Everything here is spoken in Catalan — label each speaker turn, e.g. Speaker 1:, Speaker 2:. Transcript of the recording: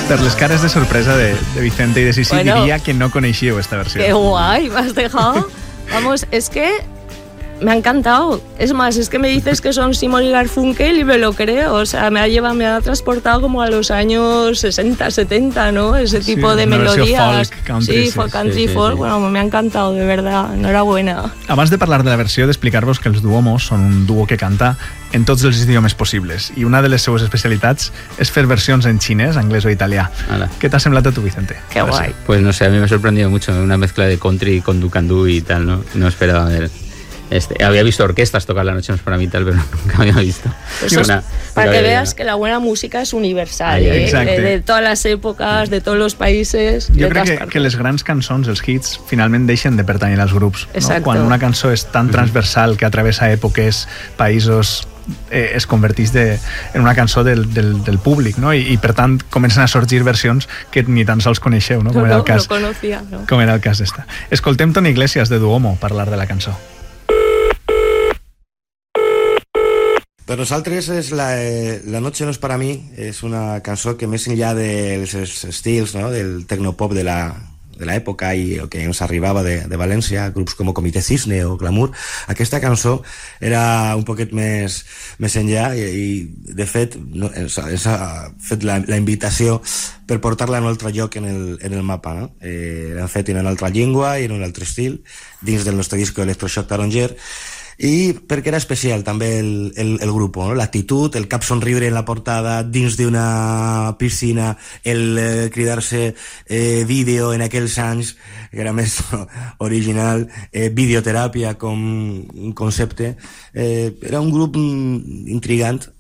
Speaker 1: Per les cares de sorpresa de Vicente y de Sisi, diría que no coneixíeu esta versión.
Speaker 2: Qué guay, me has dejado. Vamos, es que me ha encantado. Es más, es que me dices que son Simon y Garfunkel y me lo creo. O sea, me ha transportado como a los años 60, 70, ¿no? Ese tipo de melodías.
Speaker 1: Folk, country,
Speaker 2: sí, folk, country, folk. Bueno, me ha encantado, de verdad. Enhorabuena.
Speaker 1: Abans de parlar de la versió, d'explicar-vos que els Duomo són un duo que canta en tots els idiomes possibles. I una de les seues especialitats és fer versions en xinès, anglès o italià. ¿Qué t'ha semblat a tu, Vicente?
Speaker 2: Qué guay.
Speaker 3: Pues no sé, a mí me ha sorprendido mucho. Una mezcla de country con ducandú y tal, ¿no? No esperaba ver. Había visto orquestas tocar La noche no es para mí tal, pero nunca había visto.
Speaker 2: Para que veas que la buena música es universal, de todas las épocas, de todos los países.
Speaker 1: Jo crec que les grans cançons, els hits, finalment deixen de pertànyer als grups.
Speaker 2: No?
Speaker 1: Quan una cançó és tan transversal que atravessa èpoques, països, es converteix en una cançó del públic, no? I per tant comencen a sorgir versions que ni tan sols coneixeu, no? Com era el cas,
Speaker 2: no conocía, no?
Speaker 1: Com era el cas d'esta. Escoltem Toni Iglesias de Duomo parlar de la cançó.
Speaker 4: Per nosaltres és La noche no es para mí, és una cançó que més enllà dels estils, no? Del tecnopop de l'època i el que ens arribava de València, grups com Comité Cisne o Glamour, aquesta cançó era un poquet més enllà i de fet ens ha fet la invitació per portar-la en un altre lloc en el mapa, no? L'han fet en una altra llengua i en un altre estil dins del nostre disco Electroshock Taronger, i perquè era especial també el grup, no? L'actitud, el cap somriure en la portada dins d'una piscina, el cridar-se vídeo en aquells anys, que era més original, videoteràpia com un concepte. Era un grup intrigant